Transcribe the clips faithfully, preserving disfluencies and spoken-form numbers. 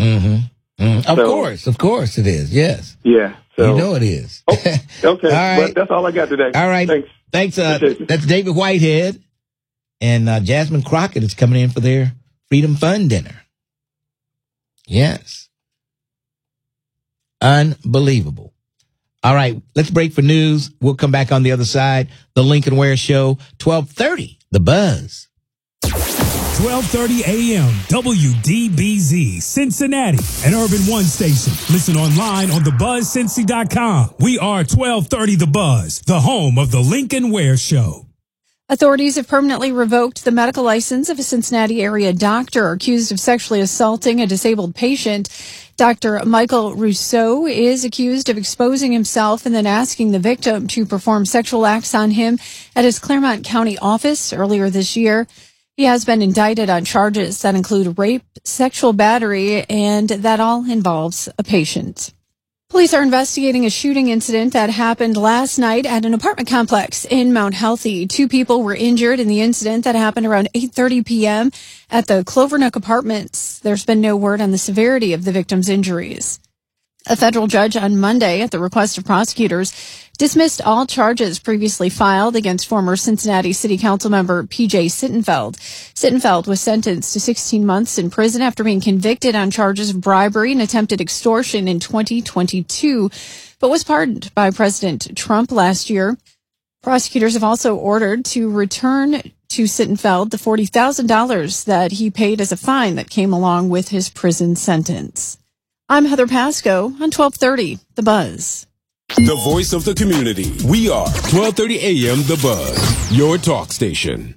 Mm-hmm. Mm-hmm. Of So, course, of course it is. Yes. Yeah. So, you know it is. Oh, okay. All right. But that's all I got today. All right. Thanks. Thanks. Uh, that's David Whitehead. And uh, Jasmine Crockett is coming in for their Freedom Fund dinner. Yes. Unbelievable. All right. Let's break for news. We'll come back on the other side. The Lincoln Ware Show, twelve thirty, The Buzz. twelve thirty a.m. W D B Z, Cincinnati, an Urban One station. Listen online on the buzz cincy dot com. We are twelve thirty The Buzz, the home of the Lincoln Ware Show. Authorities have permanently revoked the medical license of a Cincinnati area doctor accused of sexually assaulting a disabled patient. Doctor Michael Rousseau is accused of exposing himself and then asking the victim to perform sexual acts on him at his Claremont County office earlier this year. He has been indicted on charges that include rape, sexual battery, and that all involves a patient. Police are investigating a shooting incident that happened last night at an apartment complex in Mount Healthy. Two people were injured in the incident that happened around eight thirty p.m. at the Clovernook Apartments. There's been no word on the severity of the victims' injuries. A federal judge on Monday, at the request of prosecutors, dismissed all charges previously filed against former Cincinnati City Council member P J Sittenfeld. Sittenfeld was sentenced to sixteen months in prison after being convicted on charges of bribery and attempted extortion in twenty twenty-two, but was pardoned by President Trump last year. Prosecutors have also ordered to return to Sittenfeld the forty thousand dollars that he paid as a fine that came along with his prison sentence. I'm Heather Pasco on twelve thirty The Buzz. The voice of the community. We are twelve thirty a.m. The Buzz, your talk station.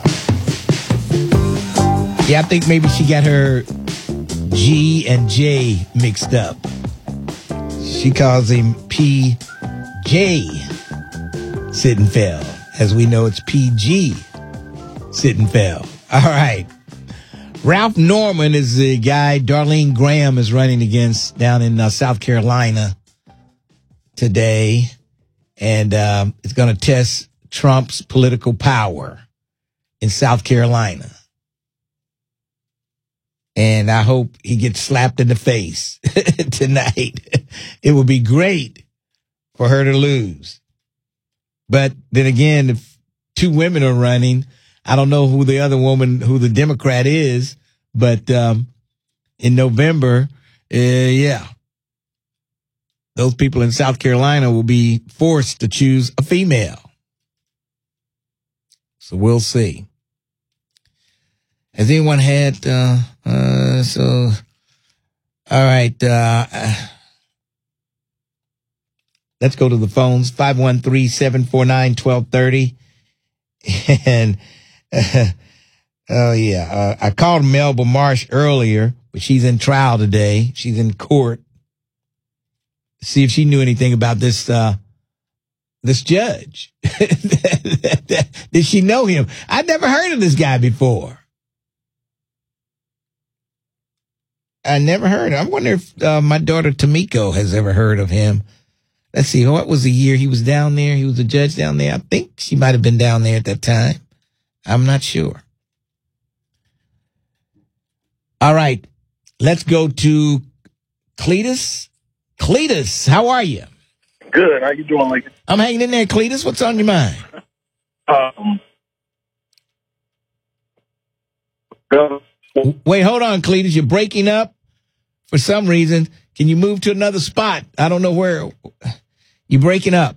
Yeah, I think maybe she got her G and J mixed up. She calls him P J Sittenfeld. As we know, it's P G Sittenfeld. All right. Ralph Norman is the guy Darlene Graham is running against down in uh, South Carolina today. And um, it's going to test Trump's political power in South Carolina. And I hope he gets slapped in the face tonight. It would be great for her to lose. But then again, if two women are running, I don't know who the other woman, who the Democrat is, but um, in November, uh, yeah, those people in South Carolina will be forced to choose a female. So we'll see. Has anyone had, uh, uh, so, all right, uh, let's go to the phones, five one three, seven four nine, one two three zero. And, uh, oh, yeah, uh, I called Melba Marsh earlier, but she's in trial today. She's in court. See if she knew anything about this, uh, this judge. Did she know him? I'd never heard of this guy before. I never heard of him. I wonder if uh, my daughter Tamiko has ever heard of him. Let's see. What was the year he was down there? He was a judge down there. I think she might have been down there at that time. I'm not sure. All right. Let's go to Cletus. Cletus, how are you? Good. How you doing, Lincoln? I'm hanging in there, Cletus. What's on your mind? Um, Wait, hold on, Cletus. You're breaking up for some reason. Can you move to another spot? I don't know where. You're breaking up.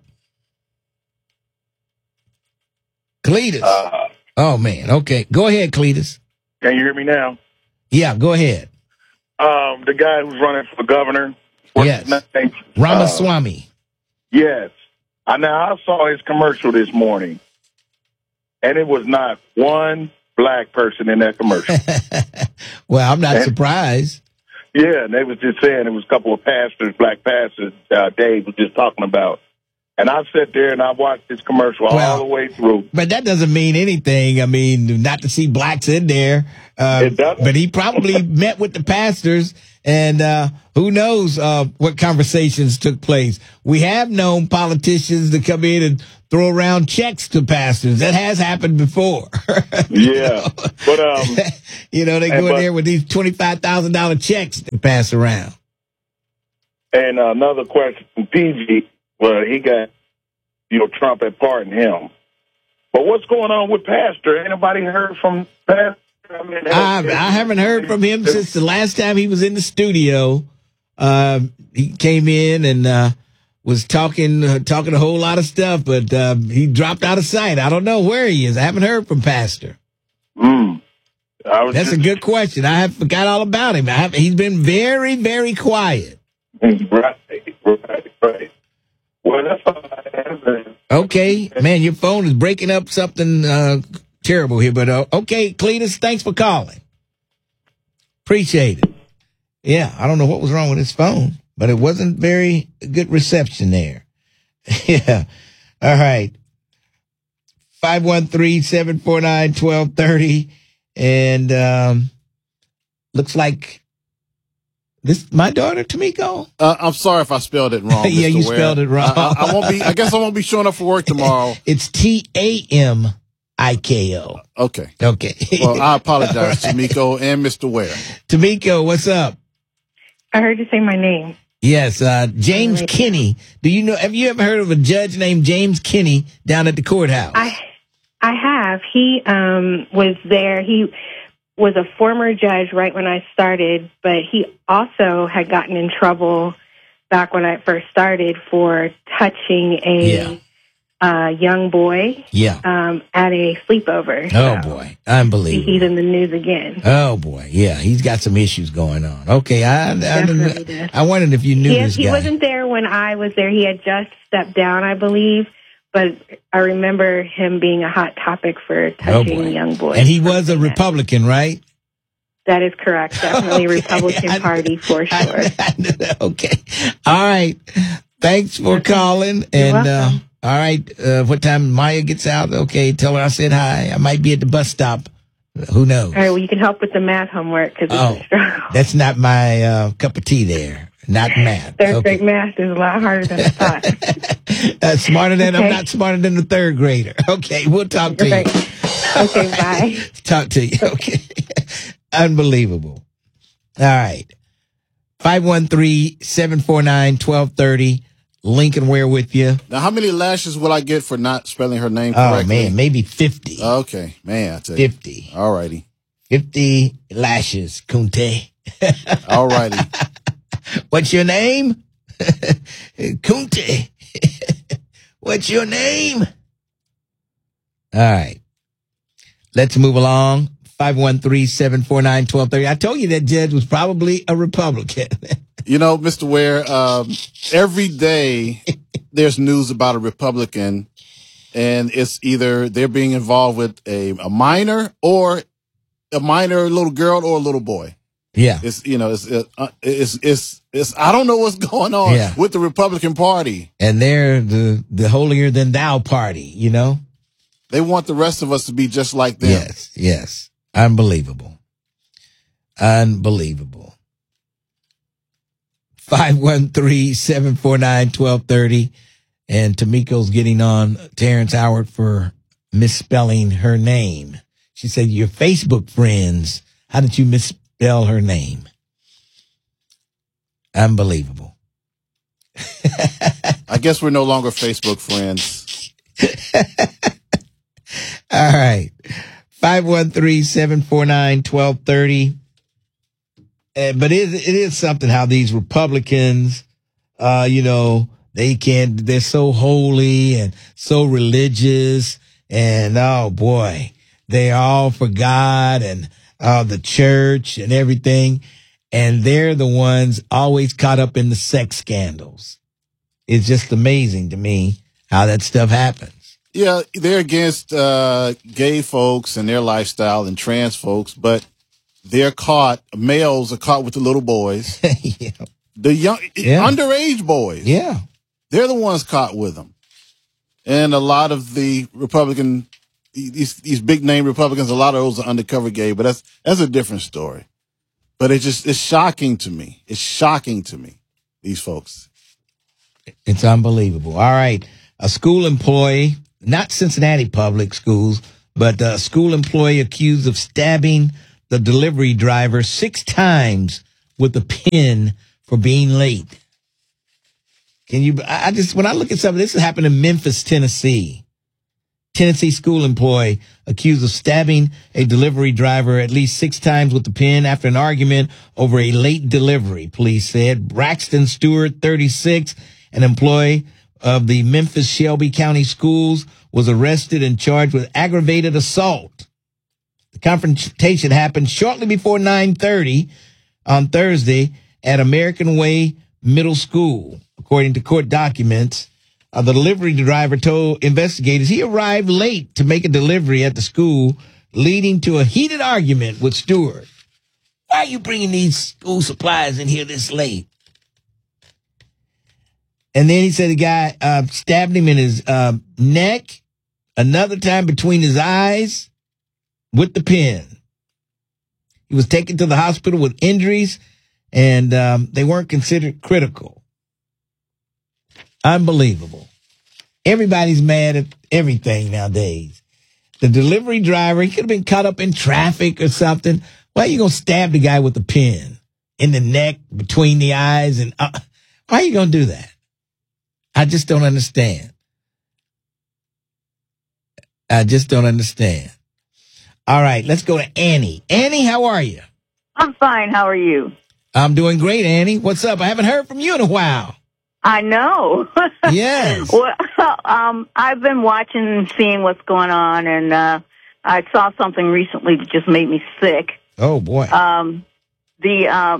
Cletus. Uh, oh, man. Okay. Go ahead, Cletus. Can you hear me now? Yeah, go ahead. Um, the guy who's running for governor. What's Yes. his name? Ramaswamy. Uh, yes. I now I saw his commercial this morning, and it was not one black person in that commercial. Well, I'm not and, surprised. Yeah, and they was just saying it was a couple of pastors, black pastors. Uh, Dave was just talking about, And I sat there and I watched this commercial Well, all the way through. But that doesn't mean anything. I mean, not to see blacks in there. Uh, It doesn't. But he probably met with the pastors, and uh, who knows uh, what conversations took place. We have known politicians to come in and throw around checks to pastors. That has happened before. Yeah. But, um, you know, they and go in but- there with these twenty-five thousand dollars checks to pass around. and another question from P G, well, he got, you know, Trump had pardoned him. But what's going on with Pastor? Anybody heard from Pastor? I, mean, I, I haven't heard from him since the last time he was in the studio. Uh, he came in and uh, was talking uh, talking a whole lot of stuff, but uh, he dropped out of sight. I don't know where he is. I haven't heard from Pastor. Mm. I was That's just, a good question. I have forgot all about him. I have, he's been very, very quiet. Right, right, right. Well, that's all I have. Okay, man, your phone is breaking up something uh, terrible here, but uh, okay, Cletus, thanks for calling. Appreciate it. Yeah, I don't know what was wrong with his phone, but it wasn't very good reception there. Yeah. All right. five one three, seven four nine, one two three zero. And um, looks like this my daughter, Tamiko. Uh, I'm sorry if I spelled it wrong. Yeah, Mister you Ware. spelled it wrong. I, I, I won't be. I guess I won't be showing up for work tomorrow. It's T A M I K O. Okay. Okay. Well, I apologize, Tamiko and Mister Ware. Tamiko, what's up? I heard you say my name. Yes, uh, James Kinney. Do you know, have you ever heard of a judge named James Kinney down at the courthouse? I I have. He um was there. He was a former judge right when I started, but he also had gotten in trouble back when I first started for touching a Yeah. uh, young boy Yeah. um, at a sleepover. Oh, So boy. Unbelievable. he's in the news again. Oh, boy. Yeah, he's got some issues going on. Okay, I I, Definitely I, does. I wondered if you knew He, this he guy. wasn't there when I was there. He had just stepped down, I believe. But I remember him being a hot topic for Oh, touching boy. young boys. And he was a Republican, right? That is correct. Definitely Okay. Republican I- Party for sure. I- I knew that. Okay. All right. Thanks for calling. And, uh, welcome. all right. Uh, what time Maya gets out? Okay. Tell her I said hi. I might be at the bus stop. Who knows? All right, well, you can help with the math homework because it's Oh, a struggle. that's not my uh, cup of tea there. Not math. Third Okay. grade math is a lot harder than I thought. uh, smarter than, I'm Okay. not smarter than the third grader. Okay. We'll talk to Right. you. Okay, bye. Talk to you. Okay. Unbelievable. All right. five one three, seven four nine, one two three zero. Lincoln Ware with you. Now, how many lashes will I get for not spelling her name Oh, correctly? man. Maybe fifty. Okay, man. I tell you. fifty. All righty. fifty lashes, Kunte. All righty. What's your name? Kunte. What's your name? All right. Let's move along. five one three, seven four nine, one two three zero. I told you that judge was probably a Republican. You know, Mister Ware, um, every day there's news about a Republican, and it's either they're being involved with a, a minor or a minor little girl or a little boy. Yeah. It's, you know, it's, uh, it's, it's, it's, I don't know what's going on Yeah. with the Republican Party. And they're the, the holier than thou party, you know? They want the rest of us to be just like them. Yes, yes. Unbelievable. Unbelievable. five one three, seven four nine, one two three zero. And Tamiko's getting on Terrence Howard for misspelling her name. She said, your Facebook friends, how did you misspell her name? Unbelievable. I guess we're no longer Facebook friends. All right. five one three, seven four nine, one two three zero. Uh, but it is, it is something how these Republicans, uh, you know, they can, they're so holy and so religious. And oh boy, they are all for God and uh, the church and everything. And they're the ones always caught up in the sex scandals. It's just amazing to me how that stuff happens. Yeah, they're against uh, gay folks and their lifestyle and trans folks, but they're caught, males are caught with the little boys. Yeah. The young, Yeah. underage boys. Yeah. They're the ones caught with them. And a lot of the Republican, these these big name Republicans, a lot of those are undercover gay, but that's that's a different story. But it's just it's shocking to me. It's shocking to me, these folks. It's unbelievable. All right. A school employee, not Cincinnati Public Schools, but a school employee accused of stabbing the delivery driver six times with a pin for being late. Can you, I just, when I look at something, this happened in Memphis, Tennessee. Tennessee school employee accused of stabbing a delivery driver at least six times with a pin after an argument over a late delivery, police said. Braxton Stewart, thirty-six, an employee of the Memphis Shelby County Schools, was arrested and charged with aggravated assault. The confrontation happened shortly before nine thirty on Thursday at American Way Middle School. According to court documents, uh, the delivery driver told investigators he arrived late to make a delivery at the school, leading to a heated argument with Stewart. Why are you bringing these school supplies in here this late? And then he said the guy uh, stabbed him in his uh, neck, another time between his eyes with the pin. He was taken to the hospital with injuries, and um, they weren't considered critical. Unbelievable. Everybody's mad at everything nowadays. The delivery driver, he could have been caught up in traffic or something. Why are you going to stab the guy with a pin in the neck, between the eyes? And uh, why are you going to do that? I just don't understand. I just don't understand. All right, let's go to Annie. Annie, how are you? I'm fine. How are you? I'm doing great, Annie. What's up? I haven't heard from you in a while. I know. Yes. Well, um, I've been watching and seeing what's going on, and uh, I saw something recently that just made me sick. Oh, boy. Um, the uh,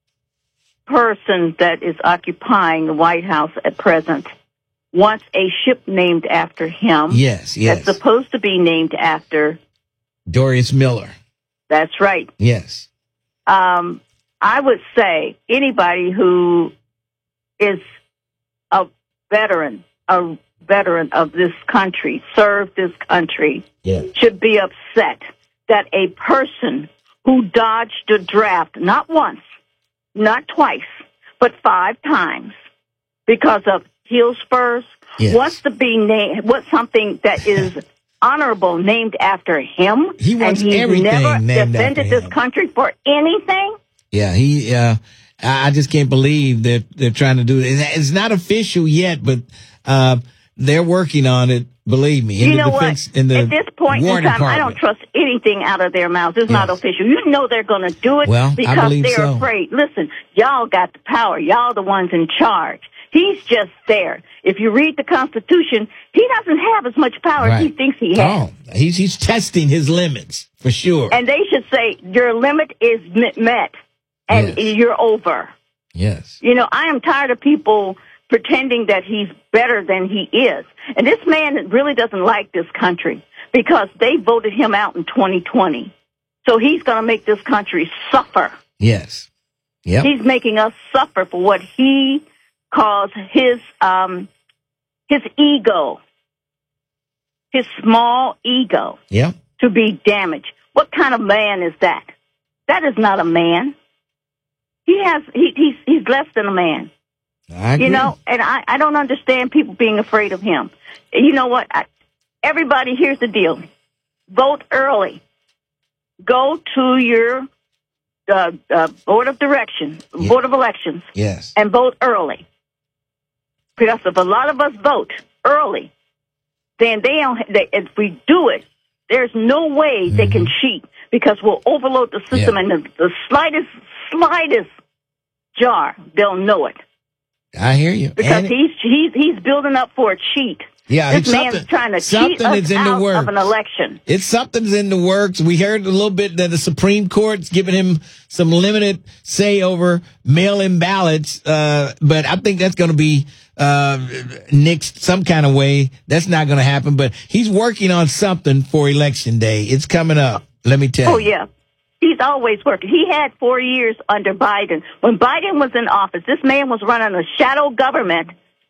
person that is occupying the White House at present wants a ship named after him. Yes, yes. That's supposed to be named after Dorius Miller. That's right. Yes. Um, I would say anybody who is a veteran, a veteran of this country, served this country, yeah. should be upset that a person who dodged a draft not once, not twice, but five times because of heel spurs yes. wants to be named, wants something that is honorable named after him. He wants and he's everything never named defended after this him. country for anything. Yeah, he. Uh, I just can't believe that they're trying to do it. It's not official yet, but uh, they're working on it. Believe me. In you the know defense, what? In the At this point War in time, Department. I don't trust anything out of their mouths. It's yes. not official. You know they're going to do it well, because I believe they're so. afraid. Listen, y'all got the power. Y'all the ones in charge. He's just there. If you read the Constitution, he doesn't have as much power right. as he thinks he has. Oh, he's he's testing his limits for sure. And they should say your limit is met, and yes. you're over. Yes. You know, I am tired of people pretending that he's better than he is. And this man really doesn't like this country because they voted him out in twenty twenty. So he's going to make this country suffer. Yes. Yep. He's making us suffer for what he calls his um, his ego, his small ego, yep. to be damaged. What kind of man is that? That is not a man. He has he, he's he's less than a man. I agree. You know, and I, I don't understand people being afraid of him. You know what? I, everybody, here's the deal. Vote early. Go to your uh, uh, board of direction, yeah. board of elections, yes. and vote early. Because if a lot of us vote early, then they don't. They, if we do it, there's no way mm-hmm. they can cheat because we'll overload the system, yeah. and the, the slightest, slightest jar, they'll know it. I hear you. Because and he's he's he's building up for a cheat. Yeah, this man's trying to cheat us is in out the works. of an election. It's something's in the works. We heard a little bit that the Supreme Court's giving him some limited say over mail-in ballots, uh, but I think that's going to be uh, nixed some kind of way. That's not going to happen. But he's working on something for Election Day. It's coming up. Let me tell Oh, you. yeah. He's always working. He had four years under Biden. When Biden was in office, this man was running a shadow government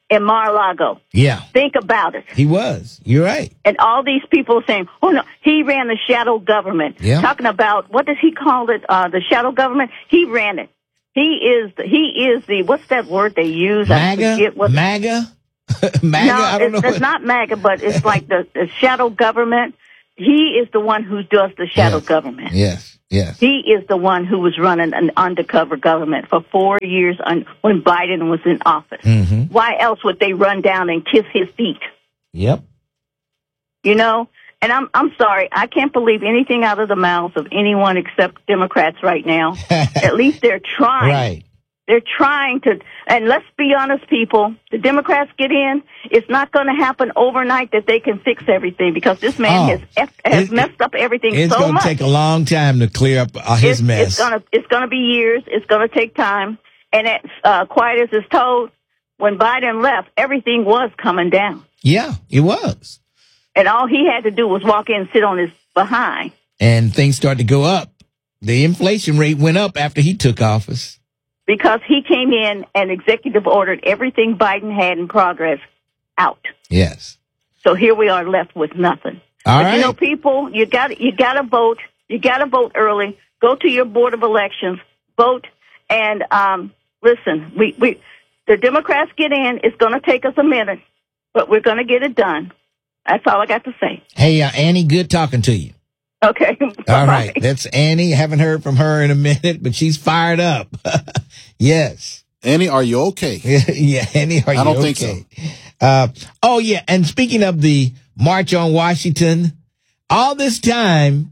in Mar-a-Lago. Yeah. Think about it. He was. You're right. And all these people saying, oh, no, he ran the shadow government. Yeah. Talking about, what does he call it, uh, the shadow government? He ran it. He is the, he is the, what's that word they use? MAGA? I forget what, MAGA? MAGA? no, I don't it's, know. it's not MAGA, but it's like the, the shadow government. He is the one who does the shadow yes. government. Yes, yes. He is the one who was running an undercover government for four years un- when Biden was in office. Mm-hmm. Why else would they run down and kiss his feet? Yep. You know? And I'm I'm sorry, I can't believe anything out of the mouths of anyone except Democrats right now. At least they're trying. Right. They're trying to, and let's be honest, people, the Democrats get in, it's not going to happen overnight that they can fix everything because this man Oh, has F, has it- messed up everything It's so going much. to take a long time to clear up uh, his it's, mess. It's going to it's going to be years. It's going to take time. And as uh, quiet as is told, when Biden left, everything was coming down. Yeah, it was. And all he had to do was walk in and sit on his behind. And things started to go up. The inflation rate went up after he took office. Because he came in and executive ordered everything Biden had in progress out. Yes. So here we are left with nothing. All but right. you know, people, you got you got to vote. You got to vote early. Go to your board of elections, vote, and um, listen. We we the Democrats get in. It's going to take us a minute, but we're going to get it done. That's all I got to say. Hey, uh, Annie, good talking to you. Okay. All right. That's Annie. Haven't heard from her in a minute, but she's fired up. Yes. Annie, are you okay? Yeah, Annie, are you I don't okay? think so. Uh, oh, yeah. And speaking of the March on Washington, all this time,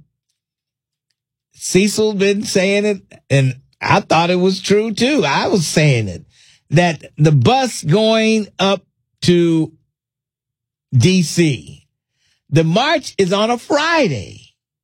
Cecil's been saying it, and I thought it was true, too. I was saying it, that the bus going up to D C, the march is on a Friday.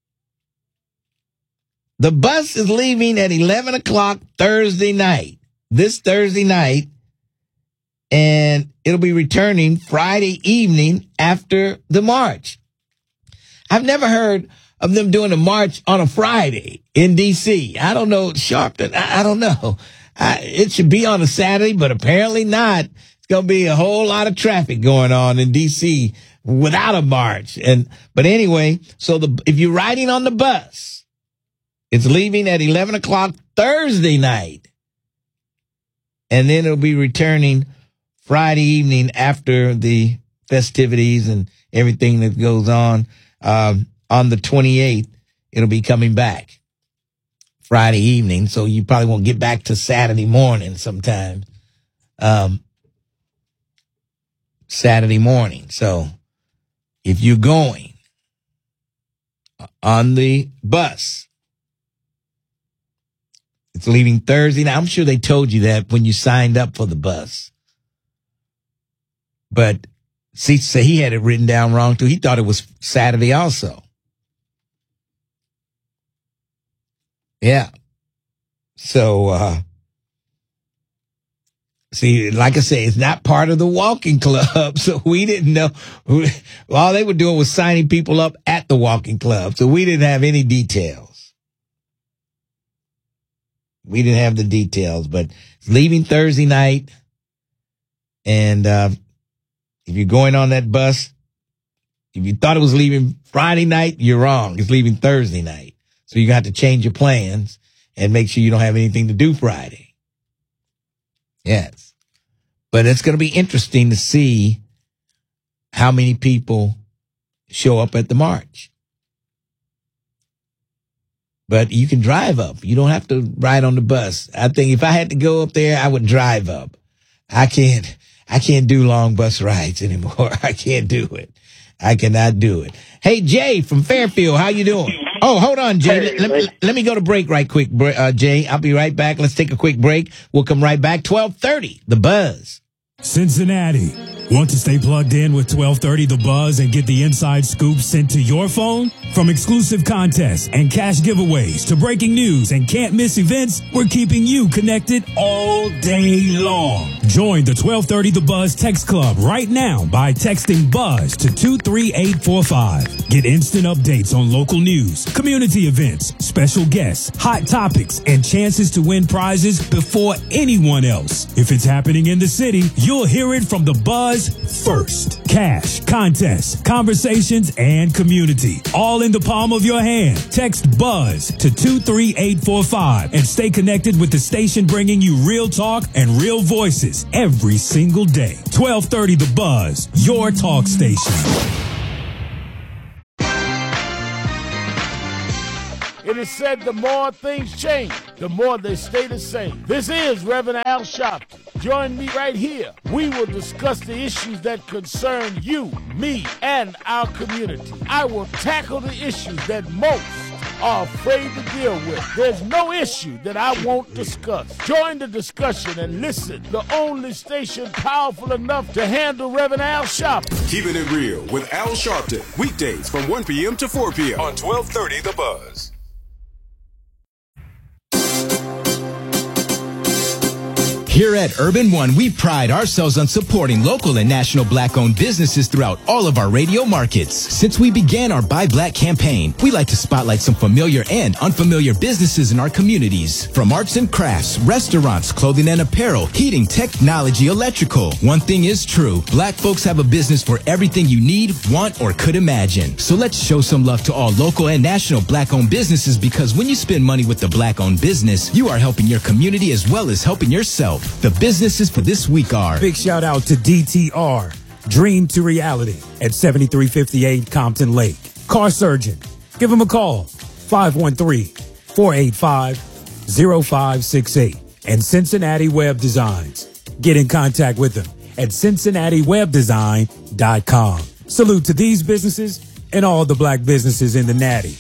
The bus is leaving at eleven o'clock Thursday night, this Thursday night, and it'll be returning Friday evening after the march. I've never heard of them doing a march on a Friday in D C. I don't know, Sharpton, I, I don't know. I, it should be on a Saturday, but apparently not. It's going to be a whole lot of traffic going on in D C without a march. And but anyway, so the if you're riding on the bus, it's leaving at eleven o'clock Thursday night. And then it'll be returning Friday evening after the festivities and everything that goes on. Um, on the twenty-eighth, it'll be coming back Friday evening. So you probably won't get back to Saturday morning sometime. Um, Saturday morning. So if you're going on the bus, it's leaving Thursday. Now, I'm sure they told you that when you signed up for the bus. But see, say he had it written down wrong, too. He thought it was Saturday also. Yeah. So, uh, see, like I say, it's not part of the walking club, so we didn't know. All they were doing was signing people up at the walking club, so we didn't have any details. We didn't have the details, but it's leaving Thursday night. And uh, if you're going on that bus, if you thought it was leaving Friday night, you're wrong. It's leaving Thursday night. So you got to change your plans and make sure you don't have anything to do Friday. Yes. But it's going to be interesting to see how many people show up at the march. But you can drive up. You don't have to ride on the bus. I think if I had to go up there, I would drive up. I can't, I can't do long bus rides anymore. I can't do it. I cannot do it. Hey, Jay from Fairfield, how you doing? Oh, hold on, Jay. Let, let, me, let me go to break right quick, uh, Jay. I'll be right back. Let's take a quick break. We'll come right back. twelve thirty, The Buzz. Cincinnati. Want to stay plugged in with twelve thirty The Buzz and get the inside scoop sent to your phone? From exclusive contests and cash giveaways to breaking news and can't miss events, we're keeping you connected all day long. Join the twelve thirty The Buzz text club right now by texting BUZZ to two three eight four five. Get instant updates on local news, community events, special guests, hot topics, and chances to win prizes before anyone else. If it's happening in the city, you'll You'll hear it from the Buzz first. Cash, contests, conversations, and community. All in the palm of your hand. Text BUZZ to two three eight four five and stay connected with the station bringing you real talk and real voices every single day. twelve thirty The Buzz, your talk station. It is said the more things change, the more they stay the same. This is Reverend Al Sharpton. Join me right here. We will discuss the issues that concern you, me, and our community. I will tackle the issues that most are afraid to deal with. There's no issue that I won't discuss. Join the discussion and listen. The only station powerful enough to handle Reverend Al Sharpton. Keeping it real with Al Sharpton. Weekdays from one p.m. to four p.m. on twelve thirty The Buzz. Here at Urban One, we pride ourselves on supporting local and national Black-owned businesses throughout all of our radio markets. Since we began our Buy Black campaign, we like to spotlight some familiar and unfamiliar businesses in our communities. From arts and crafts, restaurants, clothing and apparel, heating, technology, electrical. One thing is true, Black folks have a business for everything you need, want, or could imagine. So let's show some love to all local and national Black-owned businesses, because when you spend money with the Black-owned business, you are helping your community as well as helping yourself. The businesses for this week are... Big shout out to D T R, Dream to Reality at seventy-three fifty-eight Compton Lake. Car Surgeon, give them a call, five one three, four eight five, zero five six eight. And Cincinnati Web Designs. Get in contact with them at cincinnati web design dot com. Salute to these businesses and all the Black businesses in the Natty.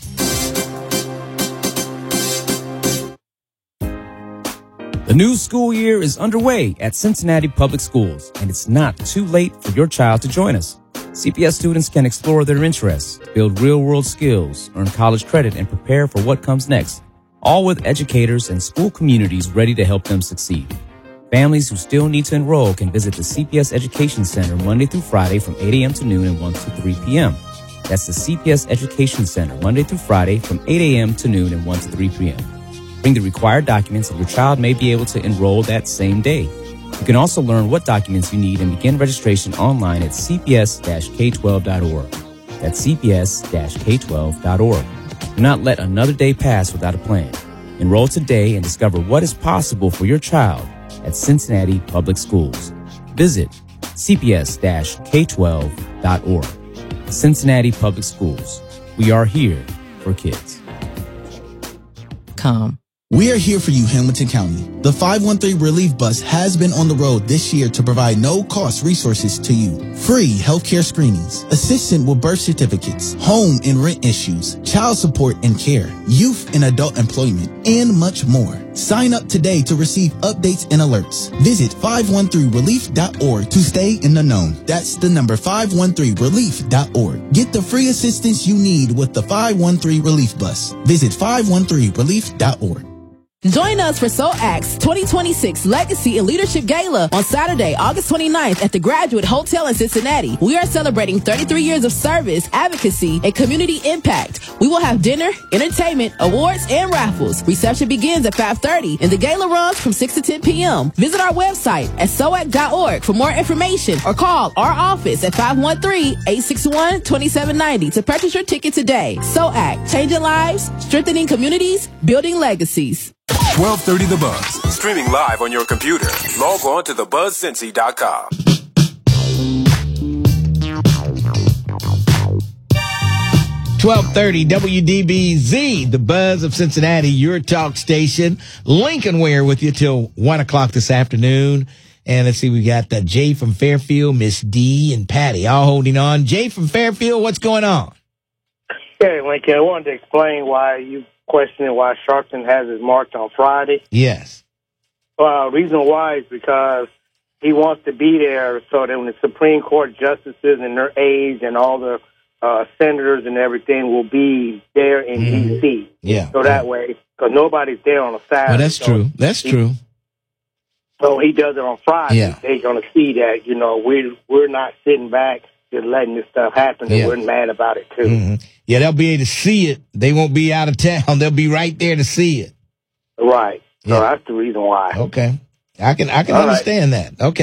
The new school year is underway at Cincinnati Public Schools, and it's not too late for your child to join us. C P S students can explore their interests, build real-world skills, earn college credit, and prepare for what comes next, all with educators and school communities ready to help them succeed. Families who still need to enroll can visit the C P S Education Center Monday through Friday from eight a.m. to noon and one to three p.m. That's the C P S Education Center Monday through Friday from eight a.m. to noon and one to three p.m. Bring the required documents and your child may be able to enroll that same day. You can also learn what documents you need and begin registration online at c p s dash k twelve dot org. That's c p s dash k twelve dot org. Do not let another day pass without a plan. Enroll today and discover what is possible for your child at Cincinnati Public Schools. Visit c p s dash k twelve dot org. Cincinnati Public Schools. We are here for kids. Com. We are here for you, Hamilton County. The five one three Relief Bus has been on the road this year to provide no-cost resources to you. Free healthcare screenings, assistance with birth certificates, home and rent issues, child support and care, youth and adult employment, and much more. Sign up today to receive updates and alerts. Visit five one three relief dot org to stay in the know. That's the number five one three relief dot org. Get the free assistance you need with the five one three Relief Bus. Visit five one three relief dot org. Join us for SOAC's twenty twenty-six Legacy and Leadership Gala on Saturday, August twenty-ninth at the Graduate Hotel in Cincinnati. We are celebrating thirty-three years of service, advocacy, and community impact. We will have dinner, entertainment, awards, and raffles. Reception begins at five thirty, and the gala runs from six to ten p.m. Visit our website at soac dot org for more information or call our office at five one three, eight six one, two seven nine zero to purchase your ticket today. SOAC, changing lives, strengthening communities, building legacies. twelve thirty The Buzz. Streaming live on your computer. Log on to the buzz cincy dot com. twelve thirty W D B Z, the Buzz of Cincinnati, your talk station. Lincoln Ware with you till one o'clock this afternoon. And let's see, we got uh, Jay from Fairfield, Miss D, and Patty all holding on. Jay from Fairfield, what's going on? Hey, Lincoln, I wanted to explain why you questioning why Sharpton has his marked on Friday. Yes. Well, the reason why is because he wants to be there so that when the Supreme Court justices and their aides and all the uh, senators and everything will be there in mm. D C Yeah. So that way, because nobody's there on a Saturday. Well, that's so true. That's he, true. So he does it on Friday. Yeah. They're going to see that, you know, we're, we're not sitting back just letting this stuff happen, and yeah. we're mad about it, too. Mm-hmm. Yeah, they'll be able to see it. They won't be out of town. They'll be right there to see it. Right. So yeah. that's the reason why. Okay. I can I can All understand right. that. Okay.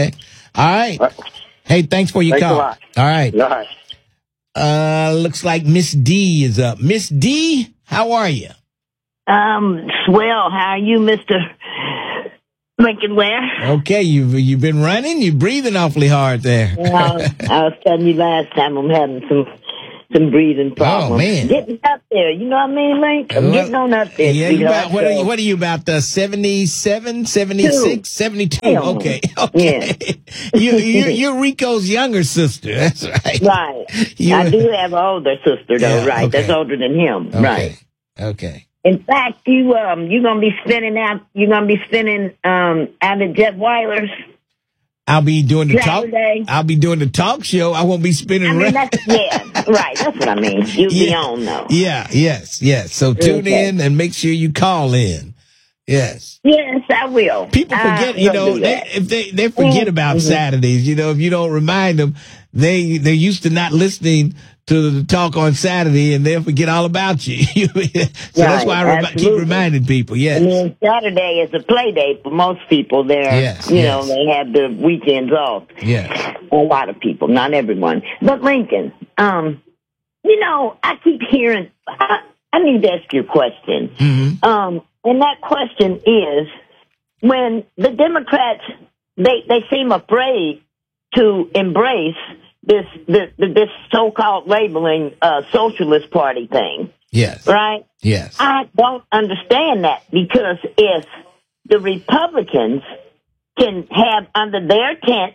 All right. Hey, thanks for your Thanks call. a lot. All right. All right. Uh, looks like Miss D is up. Miss D, how are you? Um, swell. How are you, Mister Lincoln Ware? Okay, you've you've been running. You're breathing awfully hard there. Well, I was telling you last time I'm having some some breathing problems. Oh, man. Getting up there, you know what I mean, Link? I'm Well, getting on up there. Yeah, you sweetheart, about, what, are so- you, what are you about, uh, seventy-seven, seventy-six, seventy-two? Hell, Okay, okay. you, you, you're Rico's younger sister. That's right. Right. You- I do have an older sister, though, Yeah, right? okay. That's older than him, Okay. right? Okay. In fact, you um you're gonna be spinning out. You're gonna be spinning um out of Jeff Wyler's. I'll be doing the talk. Saturday. I'll be doing the talk show. I won't be spinning I mean, around. that's yeah, right. That's what I mean. You'll be Yeah. on though. Yeah, yes, yes. So tune Okay. in and make sure you call in. Yes. Yes, I will. People forget, I you will know, do they, that. if they, they forget about Mhm. Saturdays, you know, if you don't remind them, they, they're used to not listening to the talk on Saturday and they'll forget all about you. so that's Right, why I remi- keep absolutely. reminding people. Yes. I mean, Saturday is a play day for most people. There, Yes, you yes. know, they have the weekends off. Yes. A lot of people, not everyone. But Lincoln, um, you know, I keep hearing. I, I need to ask you a question. Mm-hmm. Um, and that question is, when the Democrats they they seem afraid to embrace this this, this so-called labeling uh, socialist party thing, Yes. right? Yes. I don't understand that, because if the Republicans can have under their tent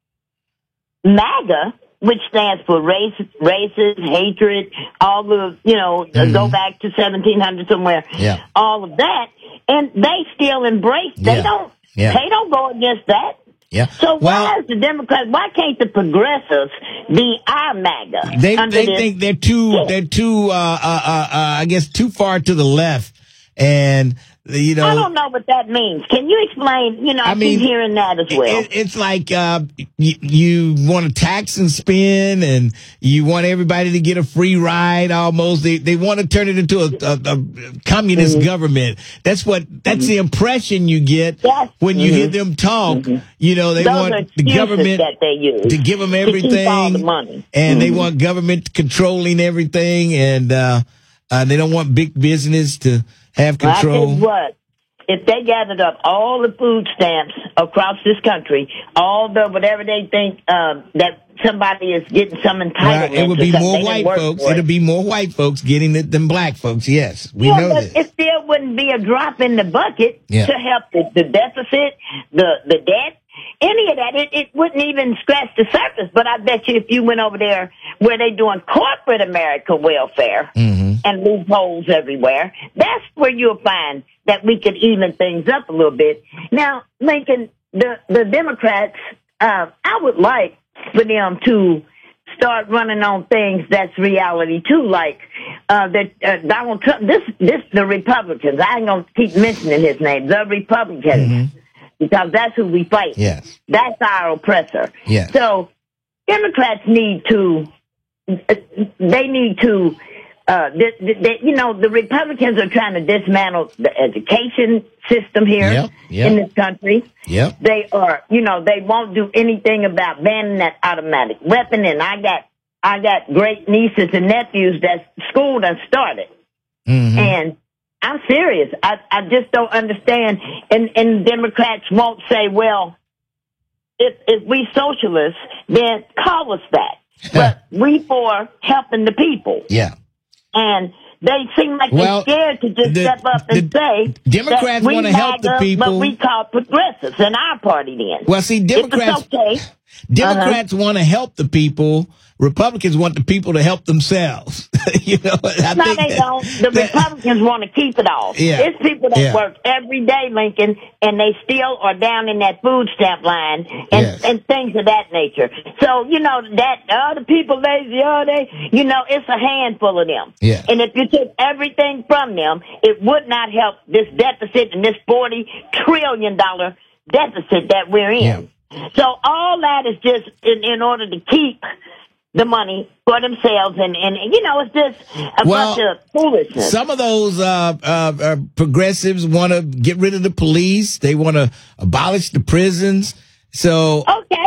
MAGA, which stands for race, racist, hatred, all the, you know, Mm-hmm. go back to seventeen hundred somewhere, Yeah. all of that, and they still embrace, they Yeah. don't, Yeah. they don't go against that. Yeah. So Well- why is the Democrats, why can't the progressives be our MAGA? They under they this- think they're too they're too uh, uh uh uh I guess too far to the left, and you know I don't know what that means. Can you explain? You know, I, I mean, keep hearing that as well. It, it's like uh, you, you want to tax and spend, and you want everybody to get a free ride. Almost, they they want to turn it into a, a, a communist Mm-hmm. government. That's what that's the impression you get Yes. when you hear Mhm. them talk. You know, they Those are want the excuses government that they use to give them to keep everything, all the money. and they Mhm. want government controlling everything, and uh, uh, they don't want big business to have Well, I tell control. you what, if they gathered up all the food stamps across this country, all the whatever they think um, that somebody is getting some entitlement, Right, it would to be something, more they white didn't work folks. for it. It'll be more white folks getting it than black folks. Yes, we yeah, know but this. it still wouldn't be a drop in the bucket Yeah. to help the, the deficit, the the debt, any of that. It, it wouldn't even scratch the surface. But I bet you if you went over there where they doing corporate America welfare Mm-hmm. and loopholes everywhere, that's where you'll find that we could even things up a little bit. Now, Lincoln, the, the Democrats, uh, I would like for them to start running on things that's reality too, like uh, that uh, Donald Trump. This, this, the Republicans. I ain't gonna keep mentioning his name. The Republicans, because that's who we fight. Yes. That's our oppressor. Yes. So Democrats need to. They need to. Uh, they, they, you know, the Republicans are trying to dismantle the education system here Yep, yep. in this country. Yep. They are, you know, they won't do anything about banning that automatic weapon. And I got, I got great nieces and nephews that school done started. Mm-hmm. And I'm serious. I, I just don't understand. And, and Democrats won't say, well, if, if we socialists, then call us that. But we for helping the people. Yeah. And they seem like Well, they're scared to just the- step up and say Democrats that we wanna help the MAGA, people. but we call progressives in our party then. Well, see, Democrats. If it's okay. Democrats want to help the people. Republicans want the people to help themselves. you know, I No, think they that- don't. The Republicans want to keep it all. Yeah. It's people that Yeah. work every day, Lincoln, and they still are down in that food stamp line and, Yes. and things of that nature. So, you know, that, oh, the people lazy, oh, they, you know, it's a handful of them. Yeah. And if you took everything from them, it would not help this deficit and this forty trillion dollars deficit that we're in. So all that is just in, in order to keep the money for themselves, and, and you know, it's just a Well, bunch of foolishness. Some of those uh, uh, uh, progressives want to get rid of the police. They want to abolish the prisons. So Okay.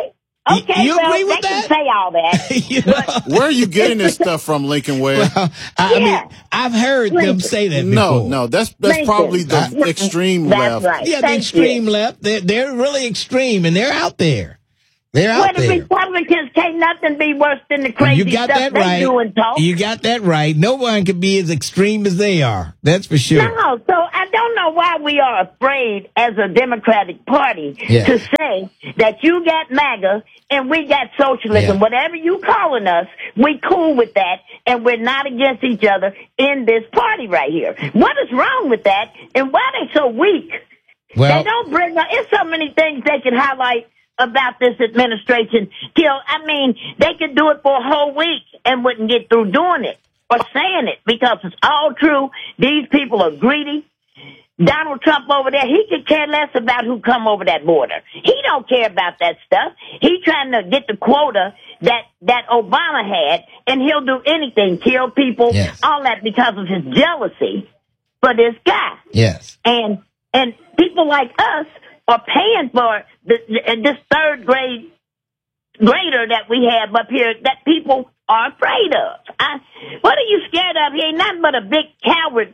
Okay, you well, agree with they that? can say all that. You know? Where are you getting this stuff from, Lincoln Ware? Well, I, Yeah. I mean, I've heard them Lincoln. say that No, before. no, that's that's Lincoln. probably the That's- extreme That's left. right. Yeah, the Thank extreme you. left. They're, they're really extreme, and they're out there. They're Well, out the there. Republicans can't nothing be worse than the crazy You got stuff that they right. do and talk. You got that right. No one can be as extreme as they are. That's for sure. No, so I don't know why we are afraid as a Democratic Party Yeah. to say that you got MAGA and we got socialism. Yeah. Whatever you calling us, we cool with that, and we're not against each other in this party right here. What is wrong with that, and why are they so weak? Well, They don't bring up, it's so many things they can highlight about this administration till, I mean, they could do it for a whole week and wouldn't get through doing it or saying it because it's all true. These people are greedy. Donald Trump over there, he could care less about who come over that border. He don't care about that stuff. He trying to get the quota that, that Obama had, and he'll do anything, kill people, Yes. all that because of his jealousy for this guy. yes. And and people like us are paying for the, the, this third grade grader that we have up here that people are afraid of. I, what are you scared of? He ain't nothing but a big coward.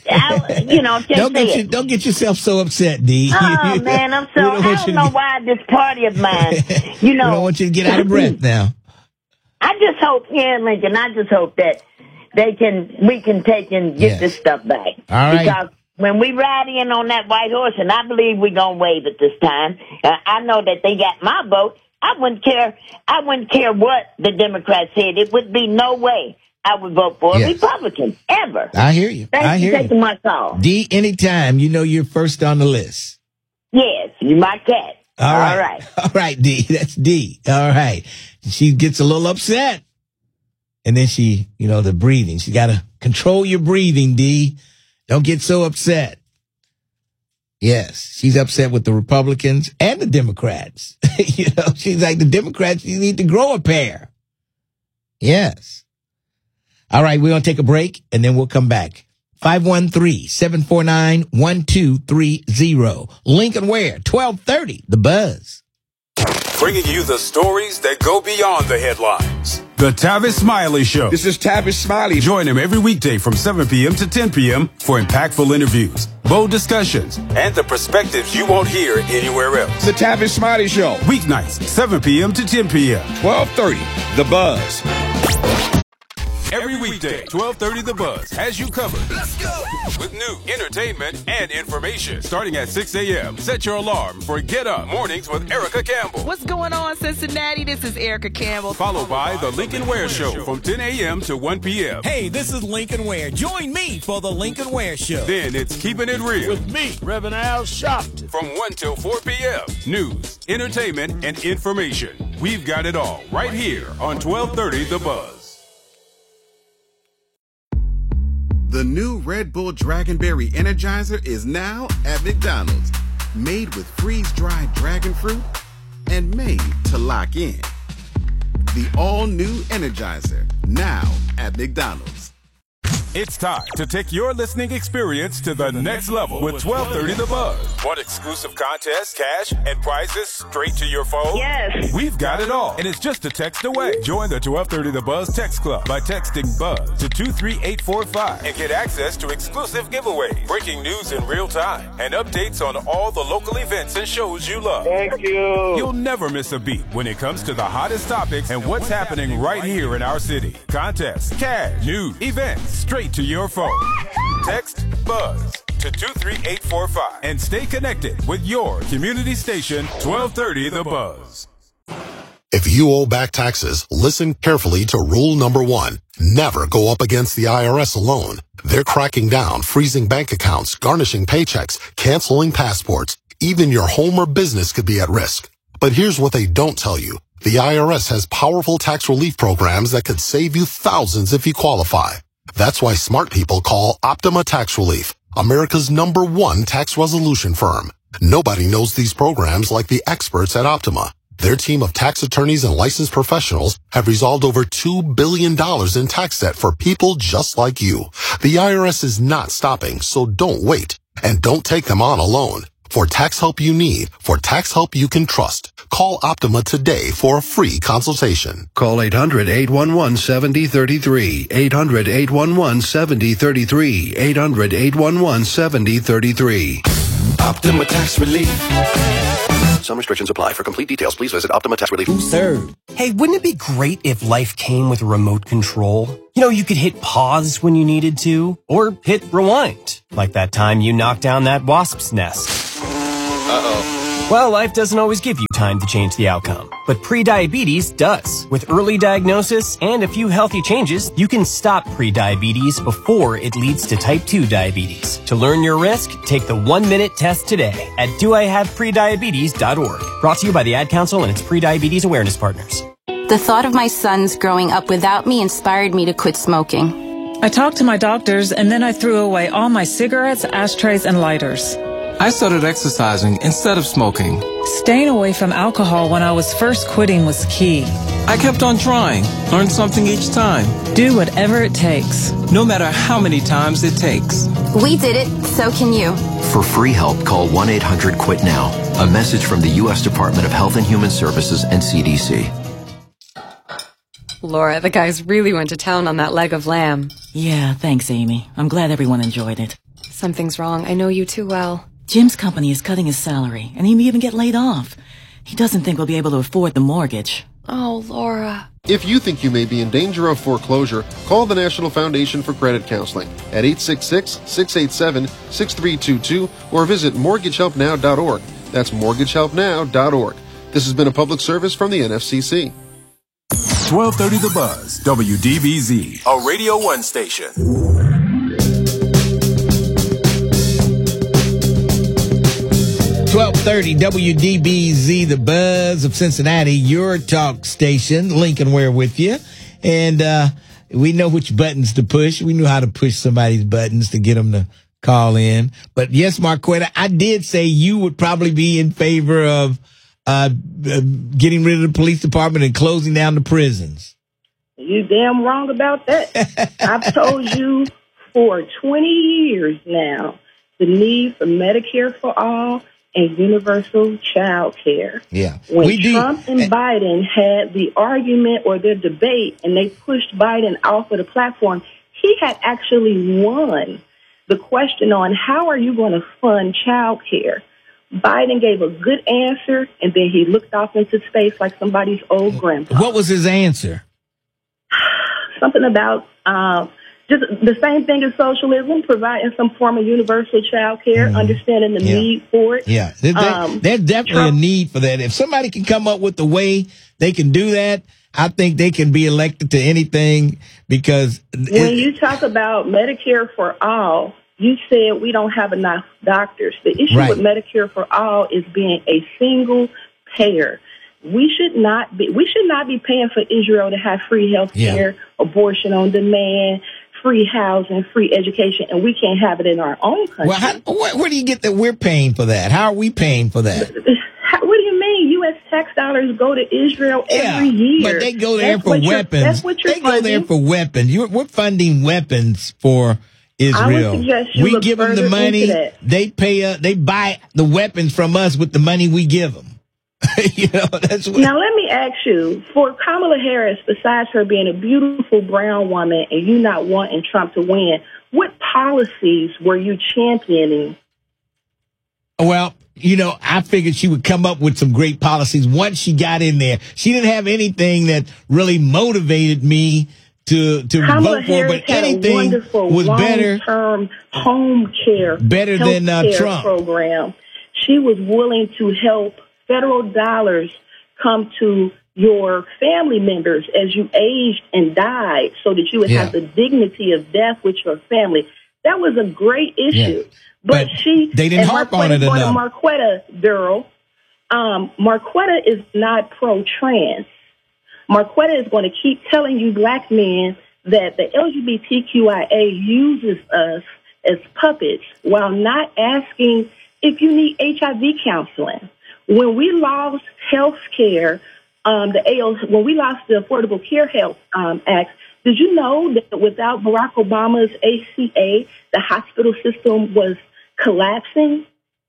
I, you know, just Don't get say you, it. don't get yourself so upset, D. Oh man, I'm so. We I don't want don't you know to why this party of mine. get, You we know, don't want you to get out of breath now. I just hope, yeah, Lincoln. I just hope that they can, we can take and get Yes. this stuff back. All right. Because when we ride in on that white horse, and I believe we're gonna wave it this time, uh, I know that they got my vote. I wouldn't care. I wouldn't care what the Democrats said. It would be no way I would vote for a Yes. Republican ever. I hear you. Thanks I for hear taking you. my call. D, anytime, you know you're first on the list. Yes, you my cat. All right. All right. All right, D. That's D. All right. She gets a little upset. And then she, you know, the breathing. She got to control your breathing, D. Don't get so upset. Yes, she's upset with the Republicans and the Democrats. You know, she's like, the Democrats, you need to grow a pair. Yes. All right, we're going to take a break, and then we'll come back. five one three, seven four nine, one two three zero. Lincoln Ware, twelve thirty, The Buzz. Bringing you the stories that go beyond the headlines. The Tavis Smiley Show. This is Tavis Smiley. Join him every weekday from seven p.m. to ten p.m. for impactful interviews, bold discussions, and the perspectives you won't hear anywhere else. The Tavis Smiley Show. Weeknights, seven p.m. to ten p.m. twelve thirty, The Buzz. Every weekday, twelve thirty The Buzz has you covered. Let's go! With new entertainment and information. Starting at six a.m., set your alarm for Get Up Mornings with Erica Campbell. What's going on, Cincinnati? This is Erica Campbell. Followed by The Lincoln Ware Show from ten a.m. to one p.m. Hey, this is Lincoln Ware. Join me for The Lincoln Ware Show. Then it's Keeping It Real. With me, Reverend Al Sharpton. From one till four p.m. News, entertainment, and information. We've got it all right here on twelve thirty The Buzz. The new Red Bull Dragonberry Energizer is now at McDonald's. Made with freeze-dried dragon fruit and made to lock in. The all-new Energizer, now at McDonald's. It's time to take your listening experience to the next level with twelve thirty The Buzz. Want exclusive contests, cash, and prizes straight to your phone? Yes. We've got it all, and it's just a text away. Join the twelve thirty The Buzz text club by texting BUZZ to two three eight four five and get access to exclusive giveaways, breaking news in real time, and updates on all the local events and shows you love. Thank you. You'll never miss a beat when it comes to the hottest topics and what's happening right here in our city. Contests, cash, news, events, straight to your phone. Text BUZZ to two three eight four five and stay connected with your community station, twelve thirty The Buzz. If you owe back taxes, listen carefully to rule number one. Never go up against the I R S alone. They're cracking down, freezing bank accounts, garnishing paychecks, canceling passports. Even your home or business could be at risk. But here's what they don't tell you. The I R S has powerful tax relief programs that could save you thousands if you qualify. That's why smart people call Optima Tax Relief, America's number one tax resolution firm. Nobody knows these programs like the experts at Optima. Their team of tax attorneys and licensed professionals have resolved over two billion dollars in tax debt for people just like you. The I R S is not stopping, so don't wait. And don't take them on alone. For tax help you need, for tax help you can trust, Call Optima today for a free consultation. Call eight hundred, eight one one, seven zero three three. eight hundred, eight one one, seven zero three three. eight hundred, eight one one, seven zero three three. Optima Tax Relief. Some restrictions apply. For complete details, please visit Optima Tax Relief. Third. Hey, wouldn't it be great if life came with a remote control? You know, you could hit pause when you needed to, or hit rewind, like that time you knocked down that wasp's nest. Uh-oh. Well, life doesn't always give you time to change the outcome, but prediabetes does. With early diagnosis and a few healthy changes, you can stop prediabetes before it leads to type two diabetes. To learn your risk, take the one-minute test today at do I have prediabetes dot org. Brought to you by the Ad Council and its prediabetes awareness partners. The thought of my sons growing up without me inspired me to quit smoking. I talked to my doctors, and then I threw away all my cigarettes, ashtrays, and lighters. I started exercising instead of smoking. Staying away from alcohol when I was first quitting was key. I kept on trying, learned something each time. Do whatever it takes. No matter how many times it takes. We did it, so can you. For free help, call one eight hundred quit now. A message from the U S Department of Health and Human Services and C D C. Laura, the guys really went to town on that leg of lamb. Yeah, thanks, Amy. I'm glad everyone enjoyed it. Something's wrong. I know you too well. Jim's company is cutting his salary, and he may even get laid off. He doesn't think we'll be able to afford the mortgage. Oh, Laura. If you think you may be in danger of foreclosure, call the National Foundation for Credit Counseling at eight six six, six eight seven, six three two two or visit mortgage help now dot org. That's mortgage help now dot org. This has been a public service from the N F C C. twelve thirty The Buzz, W D B Z, a Radio one station. twelve thirty W D B Z, the Buzz of Cincinnati, your talk station. Lincoln Ware with you. And uh we know which buttons to push. We knew how to push somebody's buttons to get them to call in. But yes, Marquetta, I did say you would probably be in favor of uh, uh getting rid of the police department and closing down the prisons. You damn wrong about that. I've told you for twenty years now the need for Medicare for all and universal child care. Yeah. When we Trump do. and Biden had the argument or their debate and they pushed Biden off of the platform, he had actually won the question on how are you going to fund child care. Biden gave a good answer, and then he looked off into space like somebody's old grandpa. What was his answer? Something about uh, just the same thing as socialism, providing some form of universal child care, mm. understanding the yeah. need for it. Yeah, there, um, there's definitely Trump, a need for that. If somebody can come up with the way they can do that, I think they can be elected to anything because... When it, you talk about Medicare for all, you said we don't have enough doctors. The issue right. with Medicare for all is being a single payer. We should not be. We should not be paying for Israel to have free health care, yeah. abortion on demand, free housing, free education, and we can't have it in our own country. Well, how, where, where do you get that we're paying for that? How are we paying for that? How, what do you mean? U S tax dollars go to Israel yeah, every year. But they go there that's for weapons. That's what you're they funding. go there for weapons. You're, we're funding weapons for Israel. I would suggest you we look give them the money. They pay. Uh, they buy the weapons from us with the money we give them. you know, that's what. Now, let me ask you, for Kamala Harris, besides her being a beautiful brown woman and you not wanting Trump to win, what policies were you championing? Well, you know, I figured she would come up with some great policies once she got in there. She didn't have anything that really motivated me to to Kamala vote for, Harris but had anything a wonderful was better, long-term home care, better than uh, Trump program. She was willing to help federal dollars come to your family members as you aged and died, so that you would yeah. have the dignity of death with your family. That was a great issue. Yeah. But, but she they didn't harp on it enough. Marquetta, girl, um, Marquetta is not pro-trans. Marquetta is going to keep telling you black men that the L G B T Q I A uses us as puppets while not asking if you need H I V counseling. When we lost health care, um, the A L, when we lost the Affordable Care Health um, Act, did you know that without Barack Obama's A C A, the hospital system was collapsing?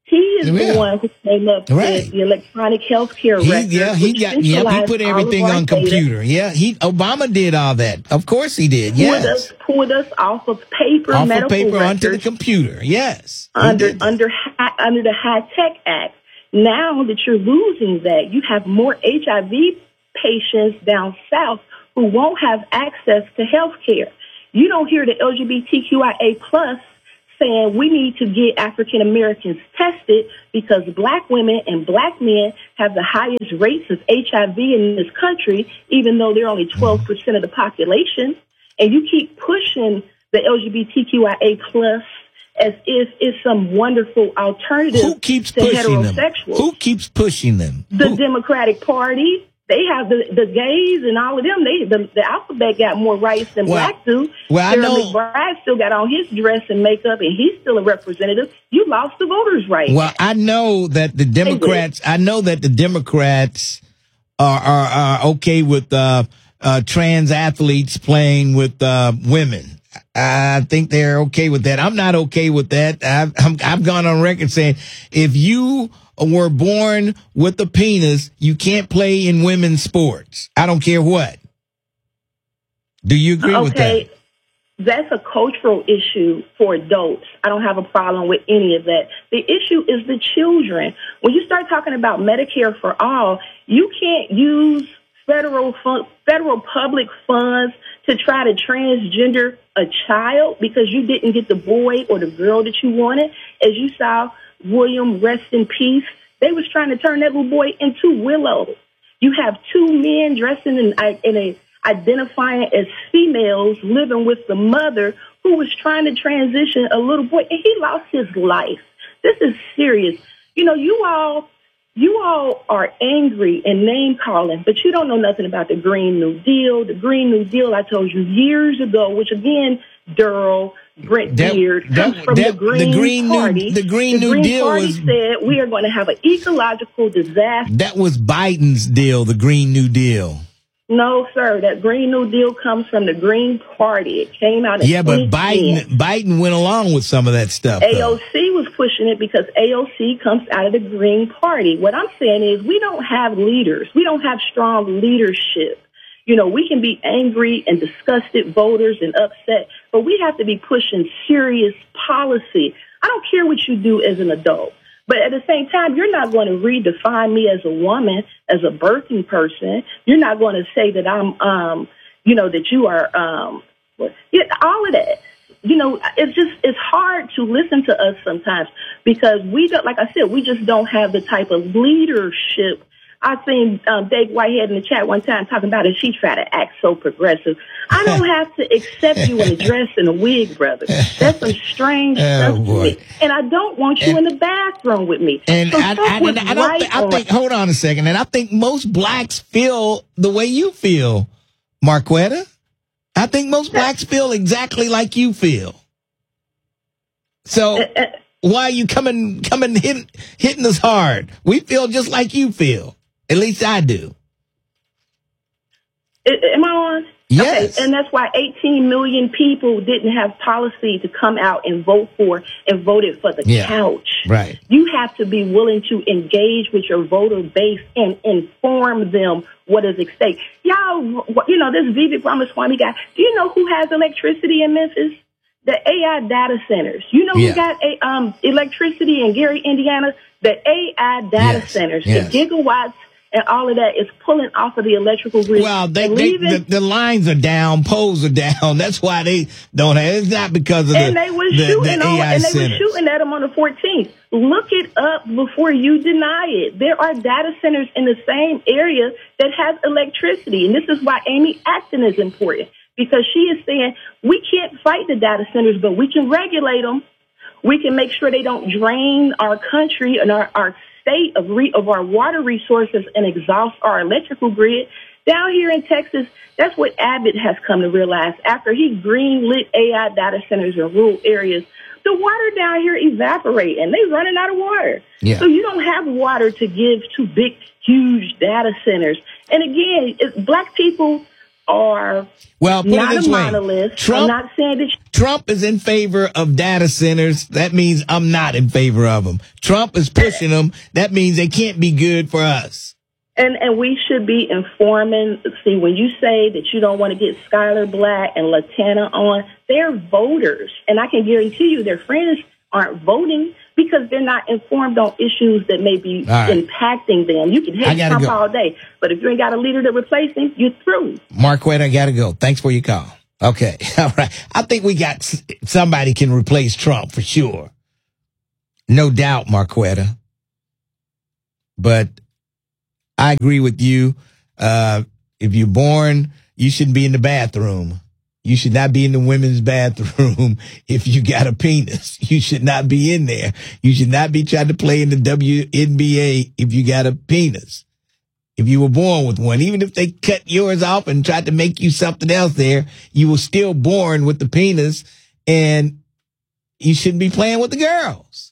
He is Yeah. the one who came up Right. with the electronic health care He, record. yeah, he which got. Yeah, he centralized put all of everything our on data, computer. Yeah, he Obama did all that. Of course he did. Pulled Yes, us, pulled us off of paper off medical of paper records onto the computer. Yes, he under did that. under hi- under the High Tech Act. Now that you're losing that, you have more H I V patients down south who won't have access to health care. You don't hear the L G B T Q I A plus saying we need to get African Americans tested because black women and black men have the highest rates of H I V in this country, even though they're only twelve percent of the population. And you keep pushing the L G B T Q I A plus as if it's some wonderful alternative Who keeps to pushing them? heterosexuals. Who keeps pushing them? The Democratic Party. They have the, the gays and all of them. They the, the alphabet got more rights than Well, black do. well, I Jeremy know- McBride still got on his dress and makeup, and he's still a representative. You lost the voters' right. Well, I know that the Democrats. I know that the Democrats are are, are okay with uh, uh, trans athletes playing with uh, women. I think they're okay with that. I'm not okay with that. I've, I'm, I've gone on record saying if you were born with a penis, you can't play in women's sports. I don't care what. Do you agree with that? Okay, that's a cultural issue for adults. I don't have a problem with any of that. The issue is the children. When you start talking about Medicare for all, you can't use federal fun- federal public funds to try to transgender a child because you didn't get the boy or the girl that you wanted. As you saw, William, rest in peace, they was trying to turn that little boy into Willow. You have two men dressing in, in a identifying as females living with the mother who was trying to transition a little boy, and he lost his life. This is serious. You know, you all you all are angry and name calling, but you don't know nothing about the Green New Deal. The Green New Deal, I told you years ago, which again, Durrell, Brent That- Beard, that- comes from that- the Green, the Green New- Party. the Green New Green Deal Party was- said we are going to have an ecological disaster. That was Biden's deal, the Green New Deal. No, sir. That Green New Deal comes from the Green Party. It came out in Yeah, but twenty ten. Biden Biden went along with some of that stuff. A though. O C was pushing it because A O C comes out of the Green Party. What I'm saying is we don't have leaders. We don't have strong leadership. You know, we can be angry and disgusted voters and upset, but we have to be pushing serious policy. I don't care what you do as an adult. But at the same time, you're not going to redefine me as a woman, as a birthing person. You're not going to say that I'm, um, you know, that you are, um, what- yeah, all of that. You know, it's just, it's hard to listen to us sometimes because we don't, like I said, we just don't have the type of leadership. I seen um, Dave Whitehead in the chat one time talking about it. She tried to act so progressive. I don't have to accept you in a dress and a wig, brother. That's some strange Oh, stuff to boy. me. And I don't want you And- in the bathroom with me. And So I, fuck I, what's I, I don't right think, I or- think, hold on a second. And I think most blacks feel the way you feel, Marquetta. I think most blacks feel exactly like you feel. So why are you coming, coming, hitting, hitting us hard? We feel just like you feel. At least I do. I- Am I on? Yes. Okay, and that's why eighteen million people didn't have policy to come out and vote for and voted for the Yeah. couch. Right. You have to be willing to engage with your voter base and inform them what is at stake. Y'all, you know, this Vivek Ramaswamy guy, do you know who has electricity in Memphis? The A I data centers. You know Yeah. who got a, um, electricity in Gary, Indiana? The A I data Yes, centers, yes. the gigawatts and all of that is pulling off of the electrical grid. Well, they, and they leaving- the, the lines are down, poles are down. That's why they don't have. It's not because of the, and they were the, shooting the on, A I and they centers. were shooting at them on the fourteenth. Look it up before you deny it. There are data centers in the same area that has electricity, and this is why Amy Acton is important because she is saying we can't fight the data centers, but we can regulate them. We can make sure they don't drain our country and our, our state of re, of our water resources and exhaust our electrical grid. Down here in Texas, that's what Abbott has come to realize. After he greenlit A I data centers in rural areas, the water down here evaporates and they running out of water. Yeah. So you don't have water to give to big, huge data centers. And again, it's black people are well, put not it this a way. monolith. Trump, I'm not saying that. Trump is in favor of data centers. That means I'm not in favor of them. Trump is pushing them. That means they can't be good for us. And and we should be informing. See, when you say that you don't want to get Skylar Black and Latana on, they're voters. And I can guarantee you their friends aren't voting because they're not informed on issues that may be right. impacting them. You can hate Trump go. all day, but if you ain't got a leader to replace him, you're through. Marquette, I got to go. Thanks for your call. Okay. All right. I think we got somebody can replace Trump for sure. No doubt, Marquetta. But I agree with you. Uh, if you're born, you shouldn't be in the bathroom. You should not be in the women's bathroom if you got a penis. You should not be in there. You should not be trying to play in the W N B A if you got a penis. If you were born with one, even if they cut yours off and tried to make you something else there, you were still born with the penis, and you shouldn't be playing with the girls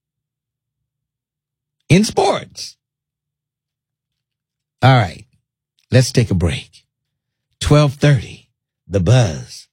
in sports. All right, let's take a break. twelve thirty, The Buzz.